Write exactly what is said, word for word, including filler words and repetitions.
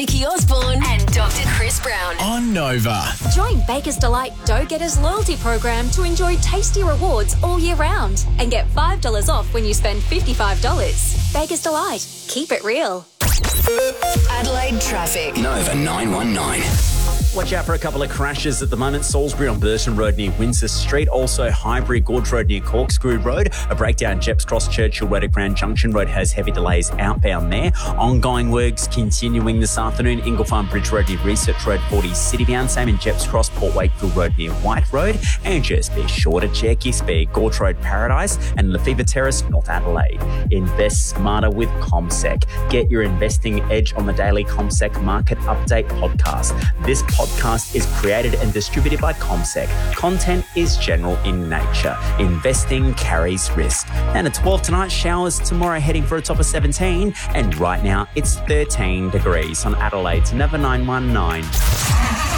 Nikki Osborne and Doctor Chris Brown on Nova. Join Baker's Delight Dough Getters loyalty program to enjoy tasty rewards all year round and get five dollars off when you spend fifty-five dollars. Baker's Delight. Keep it real. Adelaide traffic. Nova nine one nine. Watch out for a couple of crashes at the moment. Salisbury on Burton Road near Windsor Street. Also Highbury Gorge Road near Corkscrew Road. A breakdown Jeps Cross Churchill Road at Grand Junction Road has heavy delays outbound there. Ongoing works continuing this afternoon. Ingle Farm Bridge Road near Research Road forty Citybound. Same in Jeps Cross Port Wakefield Road near White Road. And just be sure to check your speed. Gorge Road Paradise and Lefevre Terrace North Adelaide. Invest smarter with CommSec. Get your investing edge on the daily CommSec Market Update podcast. This podcast podcast is created and distributed by CommSec. Content is general in nature. Investing carries risk. And at twelve tonight, showers tomorrow heading for a top of seventeen. And right now, it's thirteen degrees on Adelaide's Nova nine one nine.